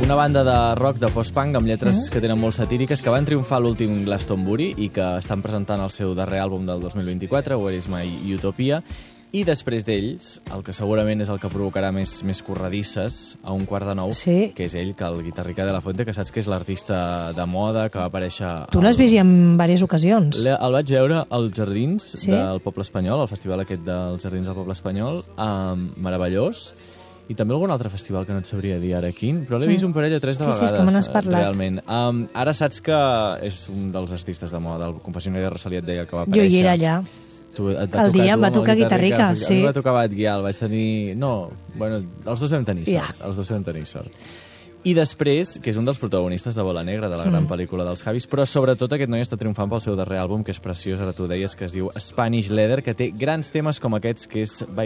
una banda de rock de post-punk amb lletres que tenen molt satíriques, que van triomfar a l'últim Glastonbury i que estan presentant el seu darrer àlbum del 2024, Where is my Utopia, i després d'ells, el que segurament és el que provocarà més corredisses a 8:45, que és ell, que el Guitarrica de la Fuente, que saps que és l'artista de moda que va aparèixer... Tu l'has vist ja en diverses ocasions. El vaig veure als Jardins del Poble Espanyol, al festival aquest dels Jardins del Poble Espanyol, meravellós, i també algun altre festival que no et sabria dir ara quin, però l'he vist un parell o tres de vegades. Sí, és que me n'has parlat. Realment. Ara saps que és un dels artistes de moda, el confessionari de Rosalía et deia que va aparèixer. Jo hi era allà. El dia em va tocar Guitarrica, sí. A mi em va tocar Batguial, vaig tenir... No, bueno, els dos vam tenir sort. Els dos vam tenir sort. I després, que és un dels protagonistes de Bola Negra, de la gran pel·lícula dels Javis, però sobretot aquest noi està triomfant pel seu darrer àlbum, que és preciós, ara tu deies, que es diu Spanish Leather, que té grans temes com aquests, que és